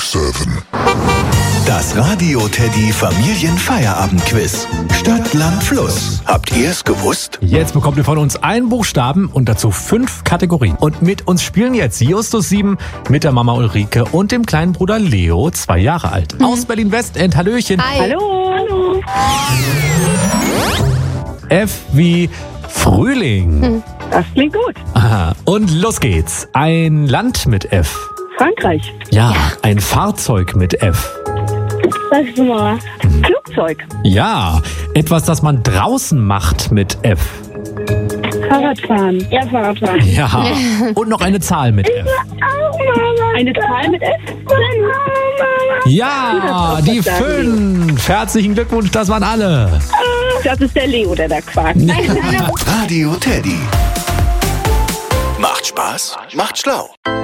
7. Das Radio Teddy Familienfeierabendquiz. Stadt, Land, Fluss. Habt ihr es gewusst? Jetzt bekommt ihr von uns einen Buchstaben und dazu 5 Kategorien. Und mit uns spielen jetzt Justus 7 mit der Mama Ulrike und dem kleinen Bruder Leo, 2 Jahre alt. Aus Berlin-Westend, Hallöchen. Hi. Hallo. F wie Frühling. Das klingt gut. Aha. Und los geht's. Ein Land mit F. Frankreich. Ja, ein Fahrzeug mit F. Sagst du mal. Flugzeug. Ja, etwas, das man draußen macht mit F. Fahrradfahren. Ja, Fahrradfahren. Ja, und noch eine Zahl mit F. Eine Zahl mit F? Ja, die 5. Herzlichen Glückwunsch, das waren alle. Das ist der Leo, der da quakt. Radio Teddy. Macht Spaß, macht schlau.